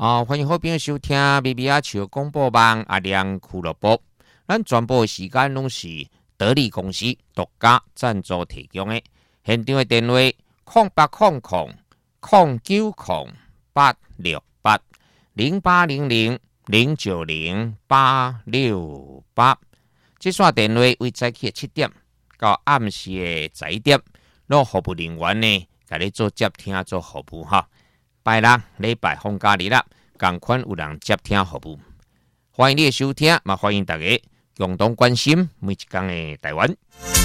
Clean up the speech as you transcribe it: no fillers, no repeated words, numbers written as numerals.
欢迎好朋友收听咪咪啊笑广播网阿亮俱乐部。咱全部时间拢是得力公司独家赞助提供的。现场的电话0800-868-0800-090-868。这线电话为早起7点到暗时的11点，让服务人员呢，甲你做接听做服务哈。拜六、礼拜放假日啦，同款有人接听服务。欢迎你的收听，嘛欢迎大家共同关心每一天的台湾。